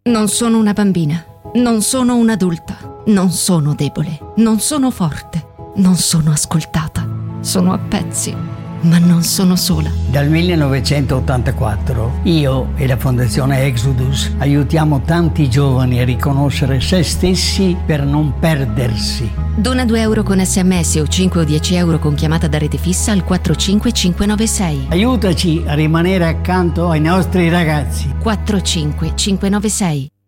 Non sono una bambina, non sono un'adulta, non sono debole, non sono forte, non sono ascoltata. Sono a pezzi, ma non sono sola. Dal 1984 io e la Fondazione Exodus aiutiamo tanti giovani a riconoscere se stessi per non perdersi. Dona 2 euro con SMS o 5 o 10 euro con chiamata da rete fissa al 45596. Aiutaci a rimanere accanto ai nostri ragazzi. 45596.